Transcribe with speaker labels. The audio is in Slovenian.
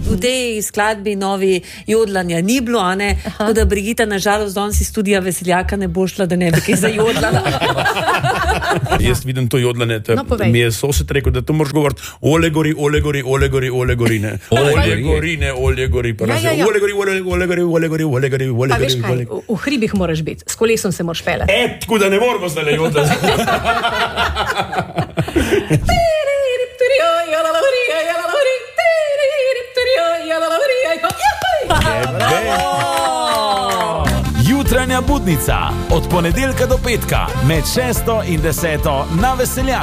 Speaker 1: v tej skladbi novi jodlanja ni bilo, a ne? Tako da Brigita, nažalost, danes iz studija Veseljaka ne bo šla, da ne bi kaj zajodlala.
Speaker 2: Jaz vidim to jodlanje, mi je sosed rekel, da to moraš govoriti ole gori, ne. Olje gori, ne. Olje gori, pa razli. Ole gori.
Speaker 3: Pa veš kaj, v hribih moraš biti, s kolesom se moraš peljati.
Speaker 2: Tako da ne moramo zdaj jodlati.
Speaker 4: Jutranja budnica od ponedeljka do petka med 6 in 10 na Veseljaku.